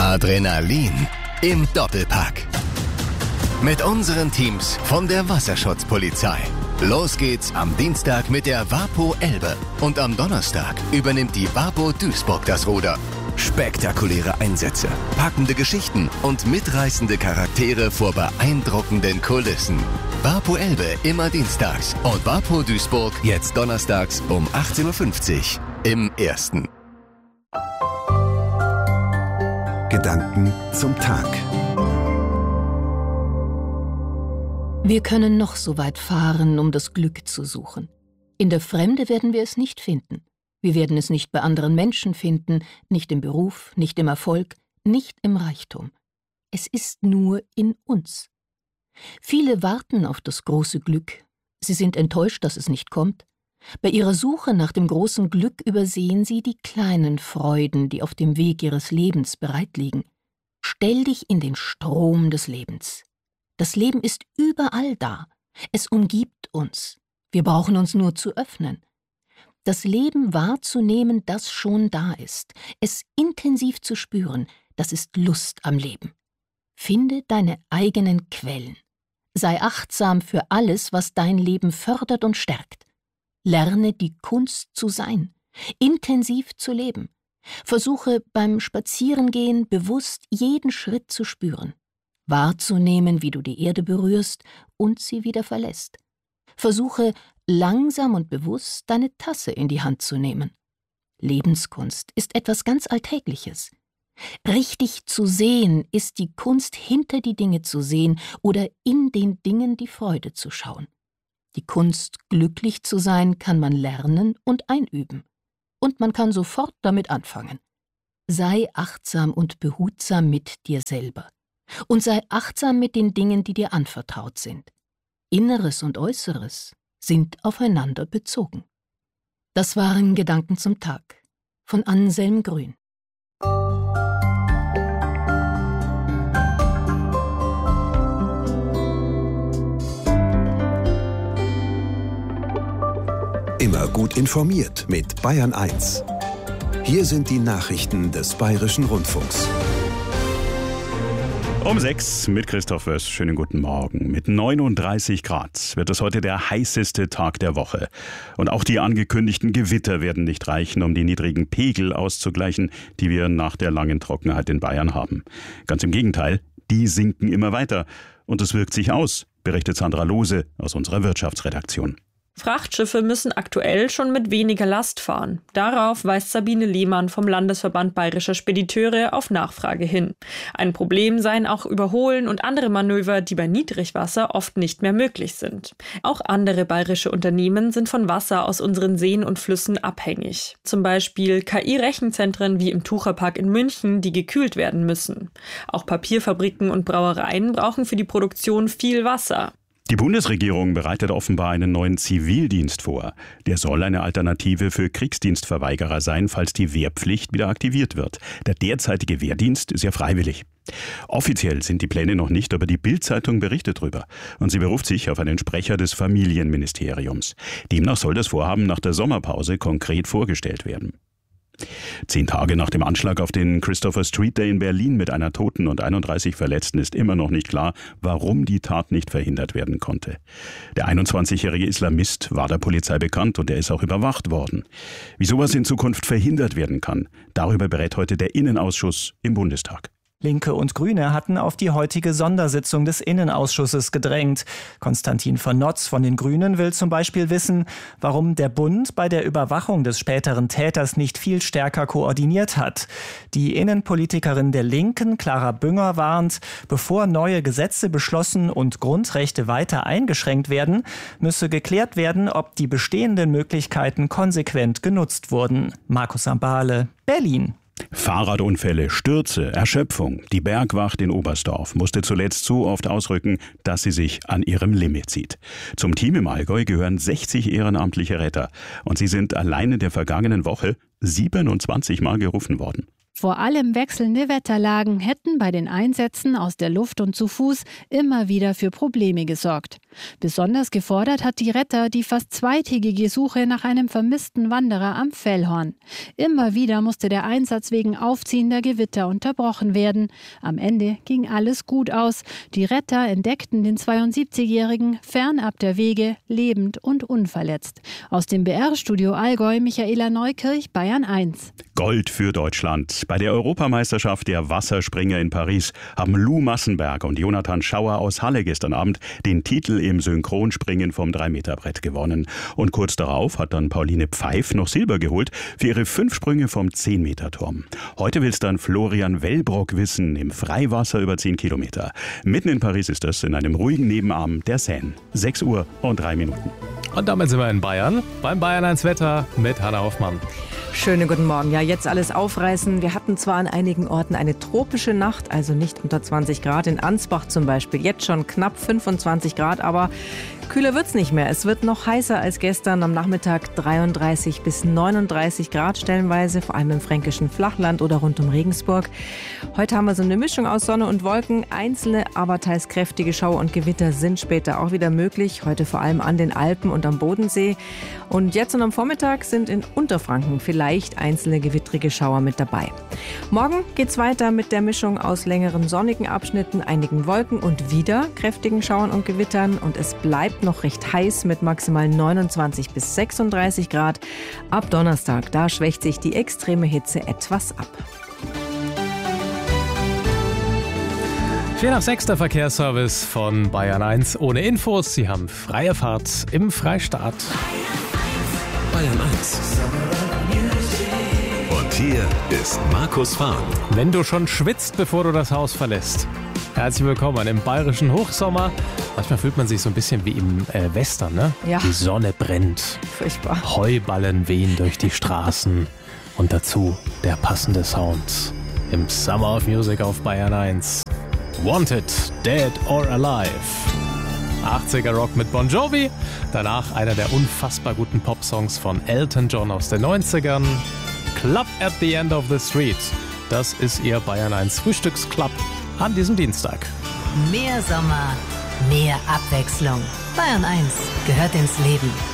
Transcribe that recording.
Adrenalin im Doppelpack. Mit unseren Teams von der Wasserschutzpolizei. Los geht's am Dienstag mit der WaPo Elbe. Und am Donnerstag übernimmt die WaPo Duisburg das Ruder. Spektakuläre Einsätze, packende Geschichten und mitreißende Charaktere vor beeindruckenden Kulissen. WaPo Elbe immer dienstags und WaPo Duisburg jetzt donnerstags um 18.50 Uhr im Ersten. Gedanken zum Tag. Wir können noch so weit fahren, um das Glück zu suchen. In der Fremde werden wir es nicht finden. Wir werden es nicht bei anderen Menschen finden, nicht im Beruf, nicht im Erfolg, nicht im Reichtum. Es ist nur in uns. Viele warten auf das große Glück. Sie sind enttäuscht, dass es nicht kommt. Bei ihrer Suche nach dem großen Glück übersehen sie die kleinen Freuden, die auf dem Weg ihres Lebens bereit liegen. Stell dich in den Strom des Lebens. Das Leben ist überall da. Es umgibt uns. Wir brauchen uns nur zu öffnen. Das Leben wahrzunehmen, das schon da ist. Es intensiv zu spüren, das ist Lust am Leben. Finde deine eigenen Quellen. Sei achtsam für alles, was dein Leben fördert und stärkt. Lerne die Kunst zu sein, intensiv zu leben. Versuche beim Spazierengehen bewusst jeden Schritt zu spüren. Wahrzunehmen, wie du die Erde berührst und sie wieder verlässt. Versuche, langsam und bewusst deine Tasse in die Hand zu nehmen. Lebenskunst ist etwas ganz Alltägliches. Richtig zu sehen ist die Kunst, hinter die Dinge zu sehen oder in den Dingen die Freude zu schauen. Die Kunst, glücklich zu sein, kann man lernen und einüben. Und man kann sofort damit anfangen. Sei achtsam und behutsam mit dir selber. Und sei achtsam mit den Dingen, die dir anvertraut sind. Inneres und Äußeres sind aufeinander bezogen. Das waren Gedanken zum Tag von Anselm Grün. Immer gut informiert mit Bayern 1. Hier sind die Nachrichten des Bayerischen Rundfunks. Um 6 mit Christoph Wöss. Schönen guten Morgen. Mit 39 Grad wird es heute der heißeste Tag der Woche. Und auch die angekündigten Gewitter werden nicht reichen, um die niedrigen Pegel auszugleichen, die wir nach der langen Trockenheit in Bayern haben. Ganz im Gegenteil, die sinken immer weiter. Und es wirkt sich aus, berichtet Sandra Lohse aus unserer Wirtschaftsredaktion. Frachtschiffe müssen aktuell schon mit weniger Last fahren. Darauf weist Sabine Lehmann vom Landesverband Bayerischer Spediteure auf Nachfrage hin. Ein Problem seien auch Überholen und andere Manöver, die bei Niedrigwasser oft nicht mehr möglich sind. Auch andere bayerische Unternehmen sind von Wasser aus unseren Seen und Flüssen abhängig. Zum Beispiel KI-Rechenzentren wie im Tucherpark in München, die gekühlt werden müssen. Auch Papierfabriken und Brauereien brauchen für die Produktion viel Wasser. Die Bundesregierung bereitet offenbar einen neuen Zivildienst vor. Der soll eine Alternative für Kriegsdienstverweigerer sein, falls die Wehrpflicht wieder aktiviert wird. Der derzeitige Wehrdienst ist ja freiwillig. Offiziell sind die Pläne noch nicht, aber die Bild-Zeitung berichtet darüber. Und sie beruft sich auf einen Sprecher des Familienministeriums. Demnach soll das Vorhaben nach der Sommerpause konkret vorgestellt werden. 10 Tage nach dem Anschlag auf den Christopher Street Day in Berlin mit einer Toten und 31 Verletzten ist immer noch nicht klar, warum die Tat nicht verhindert werden konnte. Der 21-jährige Islamist war der Polizei bekannt und er ist auch überwacht worden. Wie sowas in Zukunft verhindert werden kann, darüber berät heute der Innenausschuss im Bundestag. Linke und Grüne hatten auf die heutige Sondersitzung des Innenausschusses gedrängt. Konstantin von Notz von den Grünen will zum Beispiel wissen, warum der Bund bei der Überwachung des späteren Täters nicht viel stärker koordiniert hat. Die Innenpolitikerin der Linken, Clara Bünger, warnt, bevor neue Gesetze beschlossen und Grundrechte weiter eingeschränkt werden, müsse geklärt werden, ob die bestehenden Möglichkeiten konsequent genutzt wurden. Markus Sambale, Berlin. Fahrradunfälle, Stürze, Erschöpfung. Die Bergwacht in Oberstdorf musste zuletzt so oft ausrücken, dass sie sich an ihrem Limit sieht. Zum Team im Allgäu gehören 60 ehrenamtliche Retter. Und sie sind allein in der vergangenen Woche 27 Mal gerufen worden. Vor allem wechselnde Wetterlagen hätten bei den Einsätzen aus der Luft und zu Fuß immer wieder für Probleme gesorgt. Besonders gefordert hat die Retter die fast zweitägige Suche nach einem vermissten Wanderer am Fellhorn. Immer wieder musste der Einsatz wegen aufziehender Gewitter unterbrochen werden. Am Ende ging alles gut aus. Die Retter entdeckten den 72-Jährigen fernab der Wege, lebend und unverletzt. Aus dem BR-Studio Allgäu, Michaela Neukirch, Bayern 1. Gold für Deutschland. Bei der Europameisterschaft der Wasserspringer in Paris haben Lou Massenberg und Jonathan Schauer aus Halle gestern Abend den Titel im Synchronspringen vom 3-Meter-Brett gewonnen. Und kurz darauf hat dann Pauline Pfeif noch Silber geholt für ihre 5 Sprünge vom 10-Meter-Turm. Heute will's dann Florian Wellbrock wissen im Freiwasser über 10 Kilometer. Mitten in Paris ist das, in einem ruhigen Nebenarm der Seine. 6:03 Uhr. Und damit sind wir in Bayern, beim Bayern 1 Wetter mit Hanna Hoffmann. Schönen guten Morgen. Ja, jetzt alles aufreißen. Wir hatten zwar an einigen Orten eine tropische Nacht, also nicht unter 20 Grad. In Ansbach zum Beispiel jetzt schon knapp 25 Grad, aber kühler wird's nicht mehr. Es wird noch heißer als gestern. Am Nachmittag 33 bis 39 Grad stellenweise, vor allem im fränkischen Flachland oder rund um Regensburg. Heute haben wir so eine Mischung aus Sonne und Wolken. Einzelne, aber teils kräftige Schauer und Gewitter sind später auch wieder möglich. Heute vor allem an den Alpen und am Bodensee. Und jetzt und am Vormittag sind in Unterfranken vielleicht einzelne gewittrige Schauer mit dabei. Morgen geht's weiter mit der Mischung aus längeren sonnigen Abschnitten, einigen Wolken und wieder kräftigen Schauern und Gewittern. Und es bleibt noch recht heiß mit maximal 29 bis 36 Grad. Ab Donnerstag, da schwächt sich die extreme Hitze etwas ab. 4:06 der Verkehrsservice von Bayern 1 ohne Infos. Sie haben freie Fahrt im Freistaat. Bayern 1. Und hier ist Markus Fahn. Wenn du schon schwitzt, bevor du das Haus verlässt. Herzlich willkommen im bayerischen Hochsommer. Manchmal fühlt man sich so ein bisschen wie im Western, ne? Ja. Die Sonne brennt. Furchtbar. Heuballen wehen durch die Straßen. Und dazu der passende Sound. Im Summer of Music auf Bayern 1. Wanted, Dead or Alive. 80er Rock mit Bon Jovi. Danach einer der unfassbar guten Popsongs von Elton John aus den 90ern. Club at the End of the Street. Das ist Ihr Bayern 1 Frühstücksclub an diesem Dienstag. Mehr Sommer, mehr Abwechslung. Bayern 1 gehört ins Leben.